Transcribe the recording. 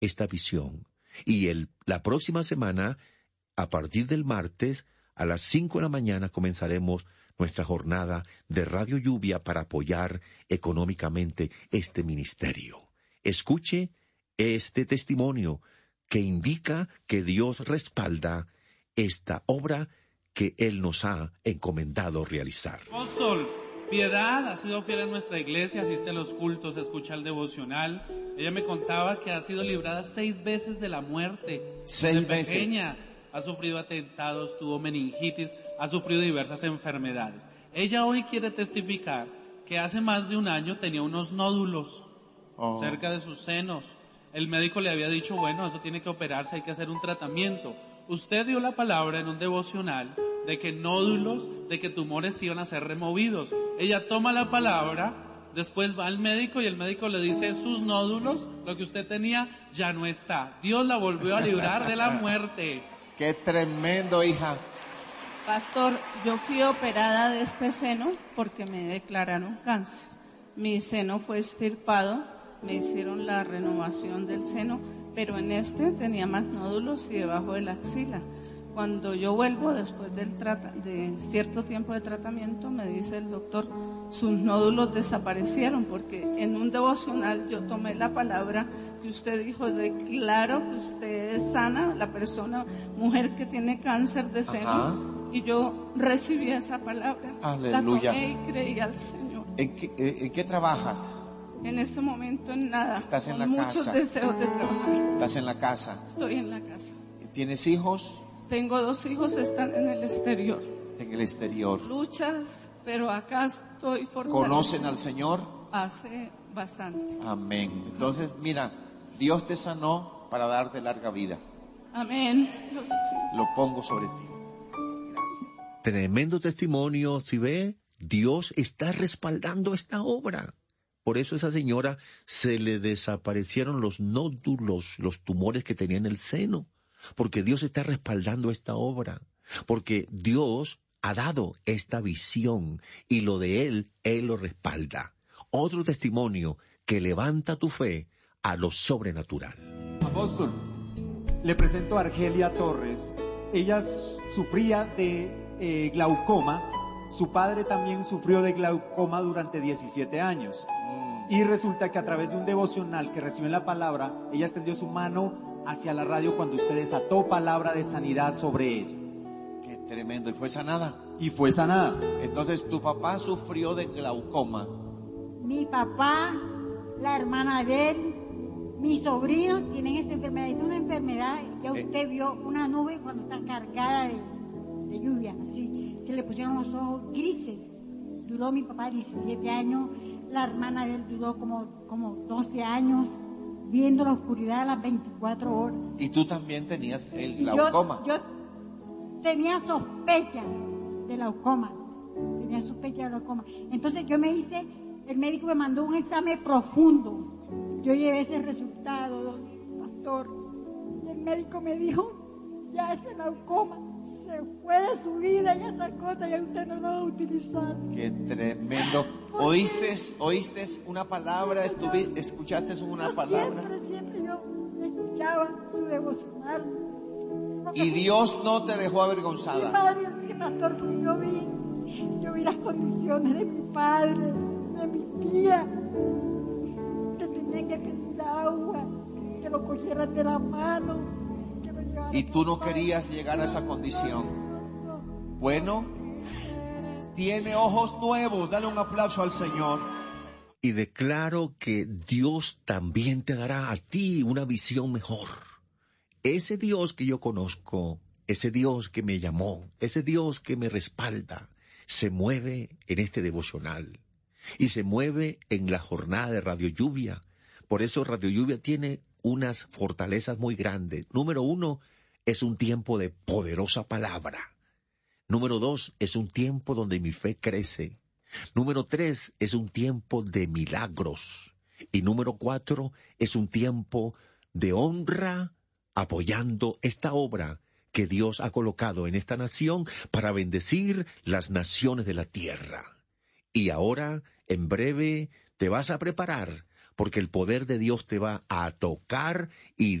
esta visión. Y la próxima semana, a partir del martes, a las 5 de la mañana, comenzaremos nuestra jornada de Radio Lluvia para apoyar económicamente este ministerio. Escuche este testimonio que indica que Dios respalda esta obra que Él nos ha encomendado realizar. Apóstol, Piedad ha sido fiel en nuestra iglesia, asiste a los cultos, escucha el devocional. Ella me contaba que ha sido librada 6 veces de la muerte. 6 veces. Pequeña, ha sufrido atentados, tuvo meningitis, ha sufrido diversas enfermedades. Ella hoy quiere testificar que hace más de un año tenía unos nódulos cerca de sus senos. El médico le había dicho, bueno, eso tiene que operarse, hay que hacer un tratamiento. Usted dio la palabra en un devocional de que nódulos, de que tumores iban a ser removidos. Ella toma la palabra, después va al médico y el médico le dice, sus nódulos, lo que usted tenía, ya no está. Dios la volvió a librar de la muerte. ¡Qué tremendo, hija! Pastor, yo fui operada de este seno porque me declararon cáncer. Mi seno fue extirpado, me hicieron la renovación del seno, pero en este tenía más nódulos y debajo de la axila. Cuando yo vuelvo después de cierto tiempo de tratamiento, me dice el doctor, sus nódulos desaparecieron, porque en un devocional yo tomé la palabra que usted dijo, declaro que usted es sana, la persona, mujer que tiene cáncer de seno, y yo recibí esa palabra. Aleluya. La tomé y creí al Señor. ¿En qué trabajas? En este momento en nada. ¿Estás en la con casa? muchos deseos de trabajar. ¿Estás en la casa? Estoy en la casa. ¿Tienes hijos? Tengo 2 hijos, están en el exterior. En el exterior. Luchas, pero acá estoy fortalecida. ¿Conocen al Señor? Hace bastante. Amén. Entonces, mira, Dios te sanó para darte larga vida. Amén. Lo pongo sobre ti. Tremendo testimonio, si ve, Dios está respaldando esta obra. Por eso a esa señora se le desaparecieron los nódulos, los tumores que tenía en el seno, porque Dios está respaldando esta obra, porque Dios ha dado esta visión y lo de Él lo respalda. Otro testimonio que levanta tu fe a lo sobrenatural. Apóstol, le presento a Argelia Torres. Ella sufría de glaucoma. Su padre también sufrió de glaucoma durante 17 años. Y resulta que a través de un devocional que recibió en la palabra, ella extendió su mano hacia la radio cuando usted desató palabra de sanidad sobre ella. Qué tremendo. ¿Y fue sanada? Y fue sanada. Entonces, tu papá sufrió de glaucoma. Mi papá, la hermana de él, mis sobrinos tienen esa enfermedad. Es una enfermedad, ya usted vio una nube cuando está cargada de lluvia, así. Se le pusieron los ojos grises. Duró mi papá 17 años, la hermana de él duró como 12 años, viendo la oscuridad a las 24 horas. ¿Y tú también tenías el glaucoma? Yo tenía sospecha de glaucoma. Entonces yo me hice, el médico me mandó un examen profundo. Yo llevé ese resultado, pastor, y el médico me dijo, ya ese glaucoma se fue de su vida, ya esa cosa ya usted no lo va a utilizar. Qué tremendo. ¿Oíste una palabra? ¿Escuchaste una palabra? Siempre yo escuchaba su devocional. Y Dios no te dejó avergonzada. Mi padre, sí, pastor, porque yo vi las condiciones de mi padre, de mi tía, que tenían que pedir agua, que lo cogieran de la mano. Y tú no querías llegar a esa condición. Bueno, tiene ojos nuevos. Dale un aplauso al Señor. Y declaro que Dios también te dará a ti una visión mejor. Ese Dios que yo conozco, ese Dios que me llamó, ese Dios que me respalda, se mueve en este devocional y se mueve en la jornada de Radio Lluvia. Por eso Radio Lluvia tiene unas fortalezas muy grandes. Número 1, es un tiempo de poderosa palabra. Número 2, es un tiempo donde mi fe crece. Número 3, es un tiempo de milagros. Y número 4, es un tiempo de honra apoyando esta obra que Dios ha colocado en esta nación para bendecir las naciones de la tierra. Y ahora, en breve, te vas a preparar, porque el poder de Dios te va a tocar y